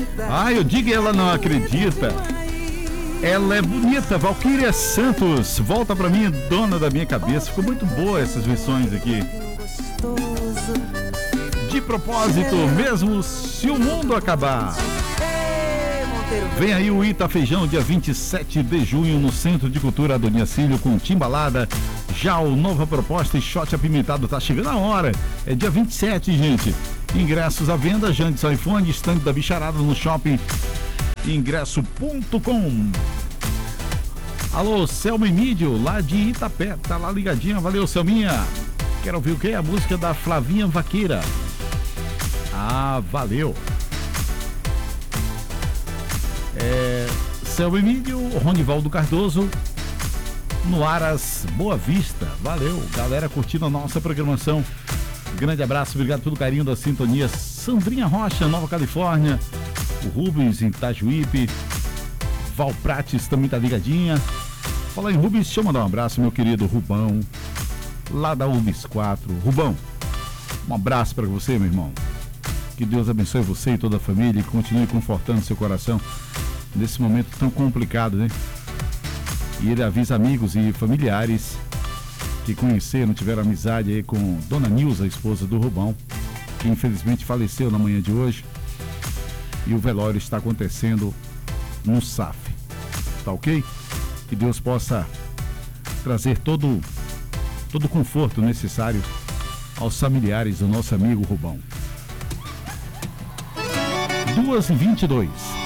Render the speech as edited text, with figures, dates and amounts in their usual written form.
Eu digo e ela não acredita. Ela é bonita, Valquíria Santos. Volta pra mim, dona da minha cabeça. Ficou muito boa essas versões aqui. De propósito, mesmo se o mundo acabar. Vem aí o Ita Feijão, dia 27 de junho, no Centro de Cultura Adonia Cílio, com Timbalada. Já o Nova Proposta e Shot Apimentado tá chegando a hora. É dia 27, gente. Ingressos à venda, Jandes iPhone, estande da Bicharada no shopping ingresso.com. Alô, Selma Emídio, lá de Itapé, tá lá ligadinha. Valeu, Selminha. Quero ouvir o quê? A música da Flavinha Vaqueira. Valeu. Selma Emídio, Ronivaldo Cardoso, no Aras Boa Vista. Valeu, galera curtindo a nossa programação. Grande abraço, obrigado pelo carinho da sintonia. Sandrinha Rocha, Nova Califórnia. O Rubens em Itajuípe. Val Prates também tá ligadinha. Fala em Rubens, deixa eu mandar um abraço, meu querido Rubão, lá da UBS 4. Rubão, um abraço para você, meu irmão. Que Deus abençoe você e toda a família e continue confortando seu coração nesse momento tão complicado, né? E ele avisa amigos e familiares que conheceram, tiveram amizade aí com Dona Nilza, a esposa do Rubão, que infelizmente faleceu na manhã de hoje. E o velório está acontecendo no SAF. Tá ok? Que Deus possa trazer todo o conforto necessário aos familiares do nosso amigo Rubão. 2h22.